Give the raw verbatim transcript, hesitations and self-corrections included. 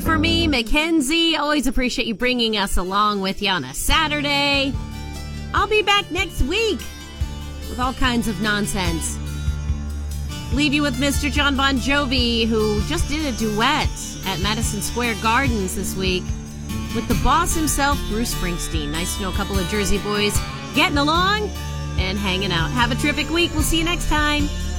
it for me, Mackenzie. Always appreciate you bringing us along with you on a Saturday. I'll be back next week with all kinds of nonsense. Leave you with Mister John Bon Jovi, who just did a duet at Madison Square Gardens this week with the boss himself, Bruce Springsteen. Nice to know a couple of Jersey boys getting along and hanging out. Have a terrific week. We'll see you next time.